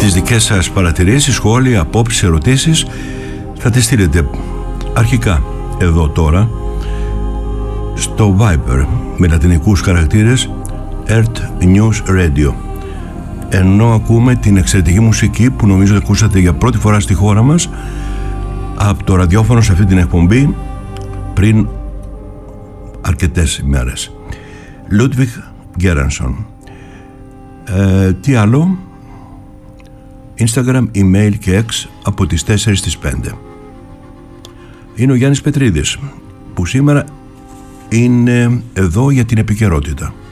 τις δικές σας παρατηρήσεις, σχόλια, απόψεις, ερωτήσεις. Θα τις στείλετε αρχικά εδώ τώρα στο Viber με λατινικούς χαρακτήρες ERT News Radio. Ενώ ακούμε την εξαιρετική μουσική που νομίζω ακούσατε για πρώτη φορά στη χώρα μας από το ραδιόφωνο σε αυτή την εκπομπή πριν αρκετές ημέρες. Ludwig Göransson. Τι άλλο? Instagram, email και X από τις 4 στις 5. Είναι ο Γιάννης Πετρίδης που σήμερα είναι εδώ για την επικαιρότητα.